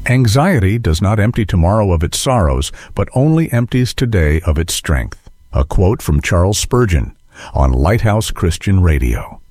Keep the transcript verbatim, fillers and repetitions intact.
Anxiety does not empty tomorrow of its sorrows, but only empties today of its strength. A quote from Charles Spurgeon on Lighthouse Christian Radio.